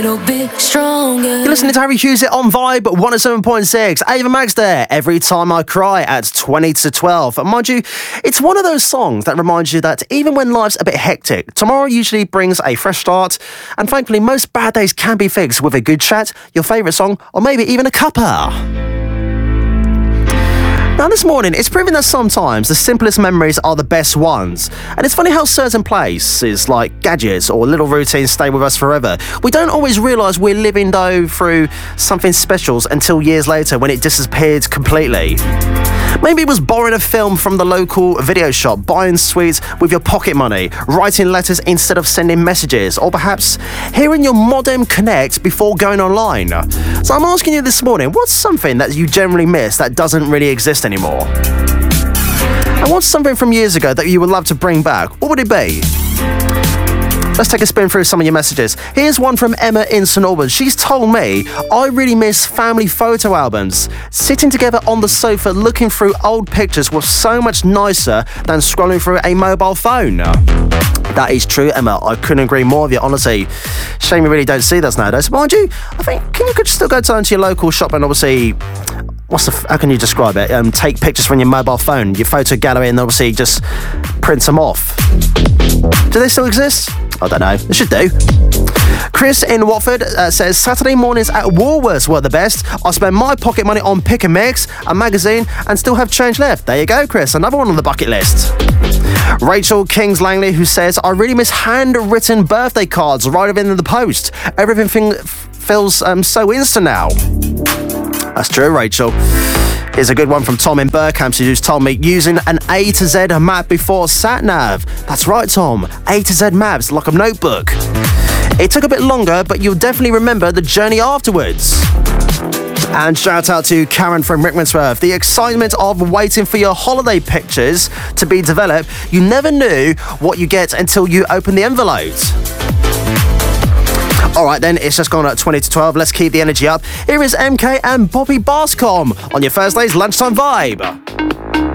You're listening to Harry Hughes on Vibe 107.6. Ava Max there, Every Time I Cry at 20 to 12. And mind you, it's one of those songs that reminds you that even when life's a bit hectic, tomorrow usually brings a fresh start. And thankfully, most bad days can be fixed with a good chat, your favourite song, or maybe even a cuppa. Now this morning, it's proven that sometimes the simplest memories are the best ones. And it's funny how certain places like gadgets or little routines stay with us forever. We don't always realise we're living though through something special until years later when it disappeared completely. Maybe it was borrowing a film from the local video shop, buying sweets with your pocket money, writing letters instead of sending messages, or perhaps hearing your modem connect before going online. So I'm asking you this morning, what's something that you generally miss that doesn't really exist anymore? And what's something from years ago that you would love to bring back? What would it be? Let's take a spin through some of your messages. Here's one from Emma in St Albans. She's told me, I really miss family photo albums. Sitting together on the sofa looking through old pictures was so much nicer than scrolling through a mobile phone. That is true, Emma. I couldn't agree more with you, honestly. Shame you really don't see those nowadays. Mind you, I think, you could still go down to your local shop and obviously... how can you describe it? Take pictures from your mobile phone, your photo gallery, and obviously just print them off. Do they still exist? I don't know. They should do. Chris in Watford says, Saturday mornings at Woolworths were the best. I spend my pocket money on Pick and Mix, a magazine, and still have change left. There you go, Chris. Another one on the bucket list. Rachel Kings Langley, who says, I really miss handwritten birthday cards arriving in the post. Everything feels so instant now. That's true, Rachel. Here's a good one from Tom in Berkhamsted, who's told me using an A to Z map before sat-nav. That's right, Tom. A to Z maps, like a notebook. It took a bit longer, but you'll definitely remember the journey afterwards. And shout out to Karen from Rickmansworth. The excitement of waiting for your holiday pictures to be developed. You never knew what you get until you open the envelope. All right, then, it's just gone at 20 to 12. Let's keep the energy up. Here is MK and Bobby Bascom on your Thursday's Lunchtime Vibe.